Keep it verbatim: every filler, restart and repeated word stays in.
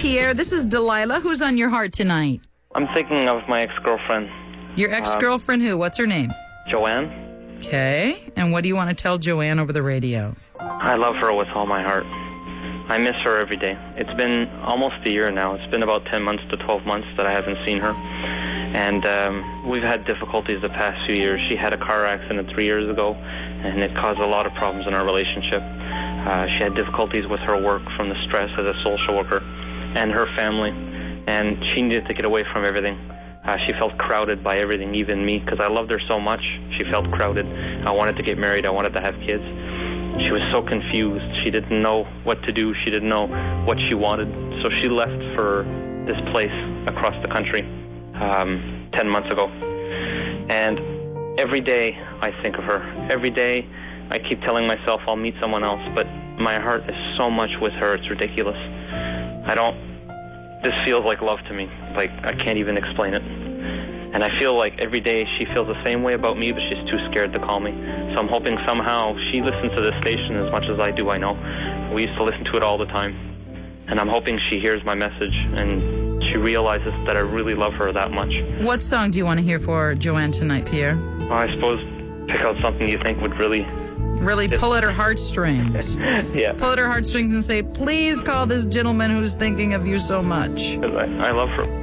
Pierre. This is Delilah. Who's on your heart tonight? I'm thinking of my ex-girlfriend. Your ex-girlfriend um, who? What's her name? Joanne. Okay. And what do you want to tell Joanne over the radio? I love her with all my heart. I miss her every day. It's been almost a year now. It's been about ten months to twelve months that I haven't seen her. And um, we've had difficulties the past few years. She had a car accident three years ago, and it caused a lot of problems in our relationship. Uh, she had difficulties with her work from the stress as a social worker and her family, and she needed to get away from everything. Uh, she felt crowded by everything, even me, because I loved her so much. She felt crowded. I wanted to get married. I wanted to have kids. She was so confused. She didn't know what to do. She didn't know what she wanted. So she left for this place across the country um, ten months ago. And every day I think of her. Every day I keep telling myself I'll meet someone else, but my heart is so much with her, it's ridiculous. I don't, this feels like love to me. Like, I can't even explain it. And I feel like every day she feels the same way about me, but she's too scared to call me. So I'm hoping somehow she listens to this station as much as I do, I know. We used to listen to it all the time. And I'm hoping she hears my message and she realizes that I really love her that much. What song do you want to hear for Joanne tonight, Pierre? Well, I suppose pick out something you think would really... Really pull at her heartstrings. Yeah. Pull at her heartstrings and say, please call this gentleman who's thinking of you so much. I, I love her.